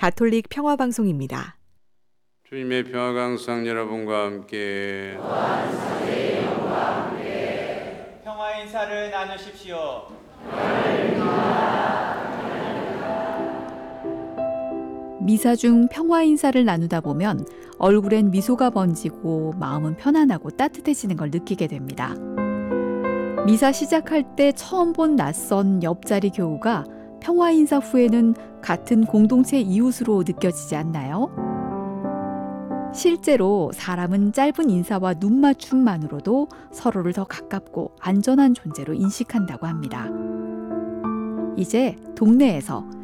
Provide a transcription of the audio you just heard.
가톨릭 평화방송입니다. 주님의 평화가 항상 여러분과 함께. 평화 인사를 나누십시오. 미사 중 평화 인사를 나누다 보면 얼굴엔 미소가 번지고 마음은 편안하고 따뜻해지는 걸 느끼게 됩니다. 미사 시작할 때 처음 본 낯선 옆자리 교우가 평화 인사 후에는 같은 공동체 이웃으로 느껴지지 않나요? 실제로 사람은 짧은 인사와 눈맞춤만으로도 서로를 더 가깝고 안전한 존재로 인식한다고 합니다. 이제 동네에서